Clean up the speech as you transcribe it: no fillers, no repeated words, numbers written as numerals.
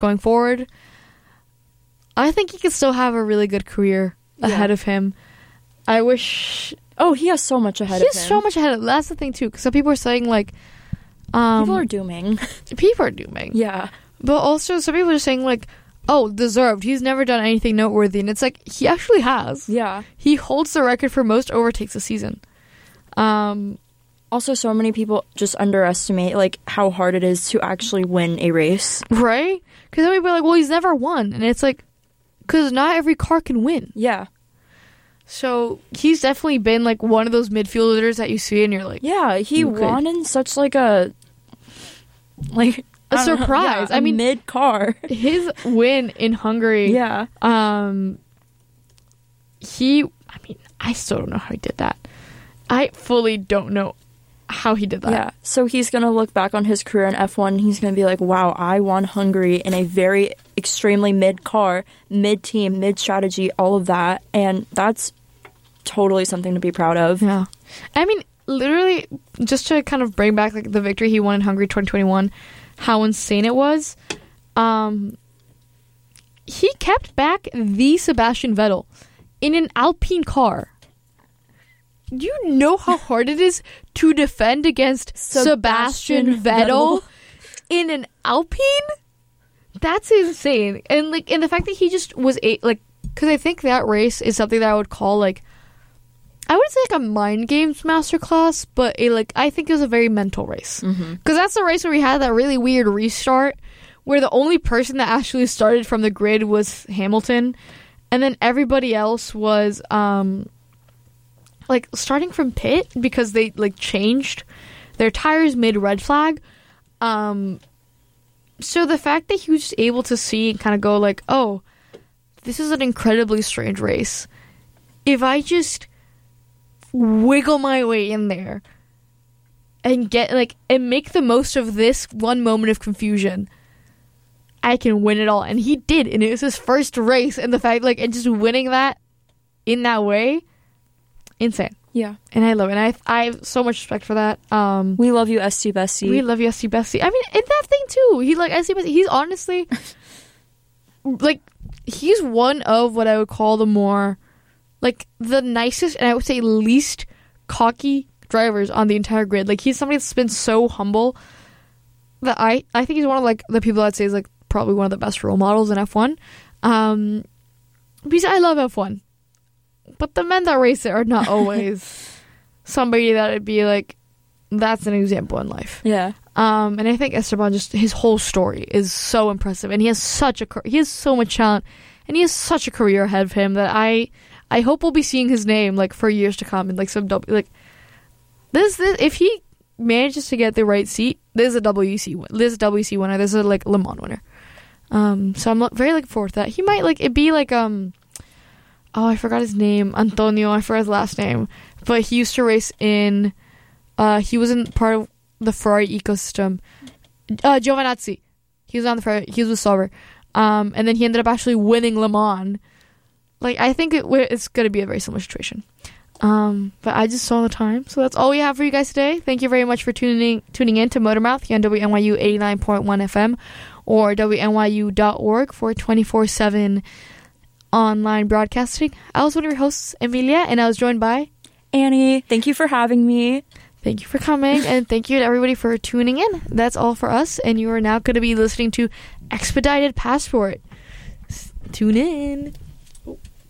going forward. I think he could still have a really good career ahead of him. I wish... Oh, he has so much ahead of him. He has so much ahead of him. That's the thing, too. Because some people are saying, like... people are dooming. People are dooming. Yeah. But also, some people are saying, like, oh, deserved. He's never done anything noteworthy. And it's like, he actually has. Yeah. He holds the record for most overtakes this season. Also, so many people just underestimate, like, how hard it is to actually win a race. Right? Because then people are like, well, he's never won. And it's like, because not every car can win. Yeah. So he's definitely been like one of those midfielders that you see and you're like, yeah, he won in such like a surprise. I mean, mid car. His win in Hungary. Yeah. I still don't know how he did that. I fully don't know how he did that. Yeah. So he's going to look back on his career in F1 and he's going to be like, wow, I won Hungary in a very extremely mid car, mid team, mid strategy, all of that. And that's totally something to be proud of. Yeah. I mean, literally, just to kind of bring back like the victory he won in Hungary 2021, how insane it was. He kept back the Sebastian Vettel in an Alpine car. Do you know how hard it is to defend against Sebastian Vettel in an Alpine? That's insane. And like, and the fact that he just was because I think that race is something that I would call like, I would say like a mind games masterclass, but I think it was a very mental race. Because that's the race where we had that really weird restart where the only person that actually started from the grid was Hamilton, and then everybody else was starting from pit because they changed their tires mid red flag. So the fact that he was just able to see and kind of go like, oh, this is an incredibly strange race. If I just wiggle my way in there and get and make the most of this one moment of confusion, I can win it all. And he did, and it was his first race, and the fact and just winning that in that way, insane. Yeah. And I love it. And I have so much respect for that. We love you, ST Bessie. We love you, ST Bessie. I mean, in that thing too, he ST Bessie, he's honestly he's one of what I would call the more the nicest and I would say least cocky drivers on the entire grid. He's somebody that's been so humble that I think he's one of the people I'd say is probably one of the best role models in F1. Because I love F1, but the men that race it are not always somebody that would be that's an example in life. Yeah. And I think Esteban, just his whole story is so impressive, and he has so much talent, and he has such a career ahead of him that I hope we'll be seeing his name for years to come in some this if he manages to get the right seat, there's a WEC winner, there's a Le Mans winner. So I'm very looking forward to that. He might it be oh, I forgot his name, Antonio, I forgot his last name, but he used to race in he was in part of the Ferrari ecosystem. Giovinazzi. He was on the Ferrari, he was with Sauber. And then he ended up actually winning Le Mans. I think it's going to be a very similar situation. But I just saw the time. So that's all we have for you guys today. Thank you very much for tuning in to Motormouth here on WNYU 89.1 FM or WNYU.org for 24/7 online broadcasting. I was one of your hosts, Emilia, and I was joined by Annie. Thank you for having me. Thank you for coming, and thank you to everybody for tuning in. That's all for us, and you are now going to be listening to Expedited Passport. Tune in.